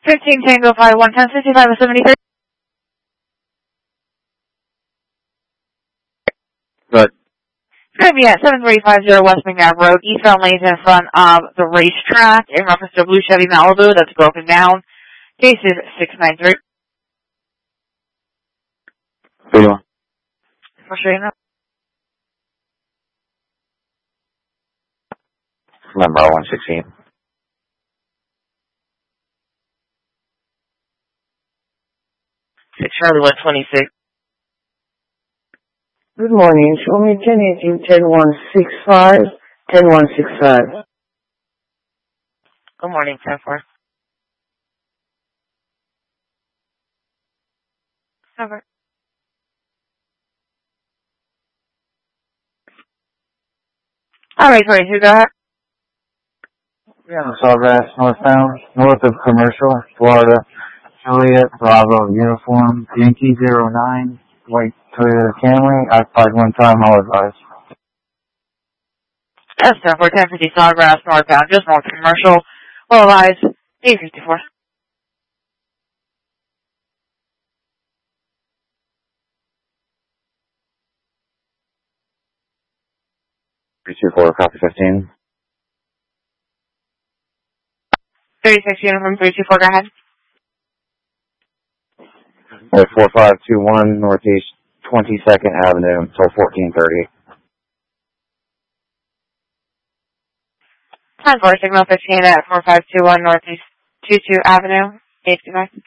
15 Tango 5 110 55 73. Good. It's going to be at 7350 West McNabb Road, eastbound lanes in front of the racetrack, in reference to blue Chevy Malibu that's broken down. Case is 693. How you doing? For sure, you know. Number 116. 6 Charlie 126. Good morning. Show me 1018 10165 10165. Good morning, 10-4. Over. All right, 22, go ahead. Yeah, Sawgrass, northbound, north of Commercial, Florida. Juliet, Bravo, uniform, Yankee 09, white Toyota Camry. I applied one time, I'll advise. That's 10-4, 1050 Sawgrass, northbound, just north of Commercial. Well, eyes, 854. $324, copy 15. 36 uniform, 324, go ahead. 4521 Northeast 22nd Avenue until 1430. 10-4, signal 15 at 4521 Northeast 22 Avenue, 859.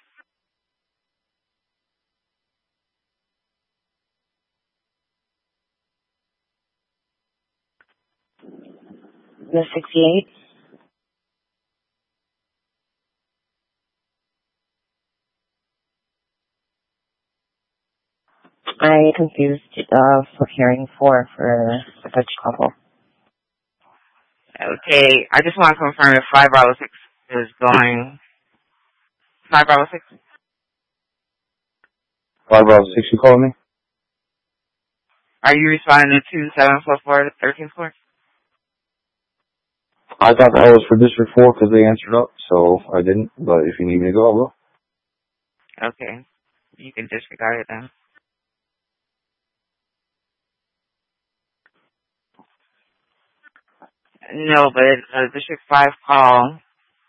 The 68. I confused for hearing for the Dutch couple. Okay, I just want to confirm if 5 Bravo 6 is going. 5 Bravo 6? 5 Bravo 6, you called me? Are you responding to 2744 13th floor? I thought that was for District 4 because they answered up, so I didn't. But if you need me to go, I will. Okay, you can disregard it then. No, but it's a District 5 call.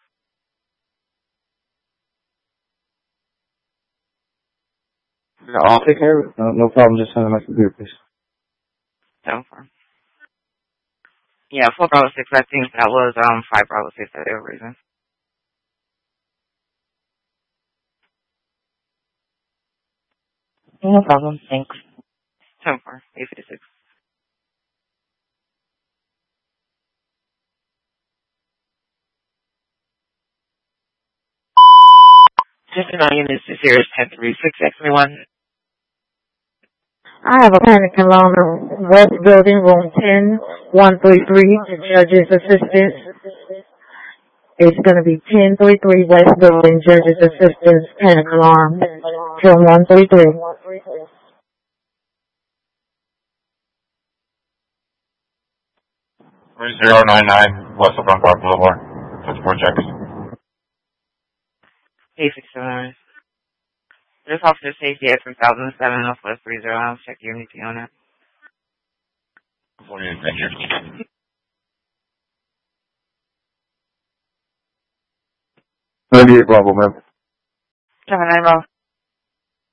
Yeah, I'll take care of it. No problem. Just send it to my computer, please. So far. Yeah, 4 Bravo 6, I think that was 5 Bravo 6 for whatever reason. No problem. Thanks. 10-4, 856. Just an units to Sirius 1036 X31. I have a panic alarm in West Building, room 10133, Judge's Assistance. It's going to be 1033 West Building, Judge's Assistance, panic alarm, room 133. 3099 West of Front Park Boulevard. That's 4 checks. 867. This officer safety at 3007 Northwest 30. I'll check your meeting on it. 48, thank you. Bravo, ma'am. 79 Bravo.